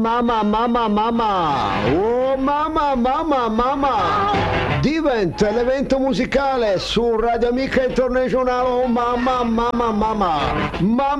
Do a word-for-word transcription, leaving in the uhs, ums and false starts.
mamma, mamma, mamma. Oh, mamma, mamma, mamma. Diventa l'evento musicale su Radio Amica Internazionale. Oh, mamma, mamma, mamma. Mamma.